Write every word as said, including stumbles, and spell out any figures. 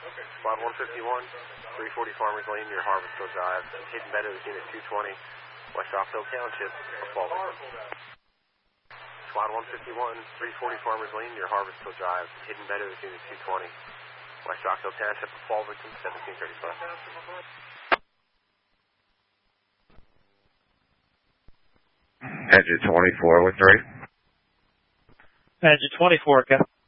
Squad one fifty-one, three forty Farmers Lane near Harvestville Drive. Hidden Meadows, Unit two twenty, West Rockville Township, fall victim. Squad one fifty-one, three forty Farmers Lane near Harvestville Drive. Hidden Meadows, Unit two twenty, West Rockville Township, fall victim, seventeen thirty-five. Engine twenty-four with three. Engine twenty-four, okay.